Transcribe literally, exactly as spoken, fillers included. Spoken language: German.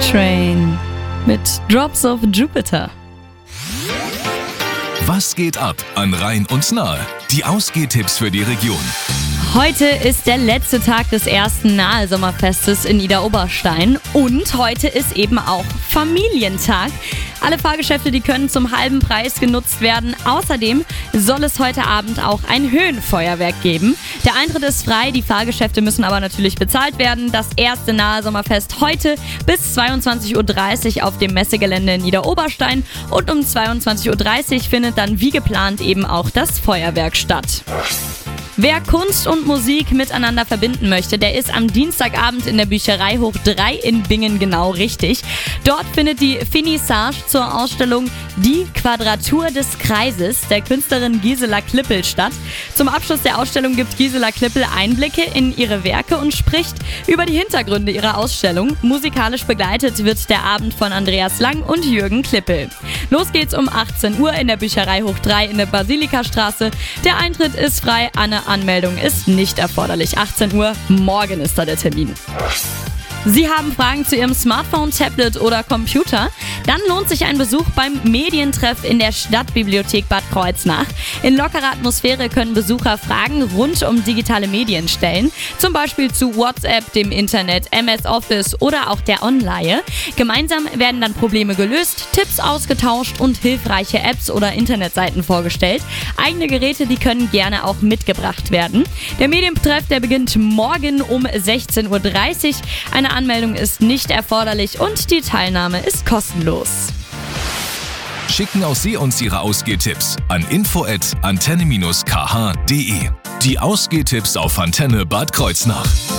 Train mit Drops of Jupiter. Was geht ab an Rhein und Nahe? Die Ausgehtipps für die Region. Heute ist der letzte Tag des ersten Nahe-Sommerfestes in Idar-Oberstein und heute ist eben auch Familientag. Alle Fahrgeschäfte, die können zum halben Preis genutzt werden. Außerdem soll es heute Abend auch ein Höhenfeuerwerk geben. Der Eintritt ist frei, die Fahrgeschäfte müssen aber natürlich bezahlt werden. Das erste Nahe-Sommerfest heute bis zweiundzwanzig Uhr dreißig auf dem Messegelände in Idar-Oberstein und um zweiundzwanzig Uhr dreißig findet dann wie geplant eben auch das Feuerwerk statt. Wer Kunst und Musik miteinander verbinden möchte, der ist am Dienstagabend in der Bücherei Hoch drei in Bingen genau richtig. Dort findet die Finissage zur Ausstellung Die Quadratur des Kreises der Künstlerin Gisela Klippel statt. Zum Abschluss der Ausstellung gibt Gisela Klippel Einblicke in ihre Werke und spricht über die Hintergründe ihrer Ausstellung. Musikalisch begleitet wird der Abend von Andreas Lang und Jürgen Klippel. Los geht's um achtzehn Uhr in der Bücherei Hoch drei in der Basilikastraße. Der Eintritt ist frei, eine Anmeldung ist nicht erforderlich. achtzehn Uhr, morgen ist da der Termin. Sie haben Fragen zu Ihrem Smartphone, Tablet oder Computer? Dann lohnt sich ein Besuch beim Medientreff in der Stadtbibliothek Bad Kreuznach. In lockerer Atmosphäre können Besucher Fragen rund um digitale Medien stellen, zum Beispiel zu WhatsApp, dem Internet, M S Office oder auch der Online. Gemeinsam werden dann Probleme gelöst, Tipps ausgetauscht und hilfreiche Apps oder Internetseiten vorgestellt. Eigene Geräte, die können gerne auch mitgebracht werden. Der Medientreff, der beginnt morgen um sechzehn Uhr dreißig. Eine Anmeldung ist nicht erforderlich und die Teilnahme ist kostenlos. Schicken auch Sie uns Ihre Ausgehtipps an info at antenne dash k h punkt de. Die Ausgehtipps auf Antenne Bad Kreuznach.